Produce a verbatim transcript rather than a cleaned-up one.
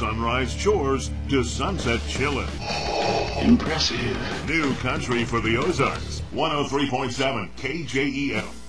sunrise chores to sunset chillin'. Impressive. New country for the Ozarks. one oh three point seven K J E F.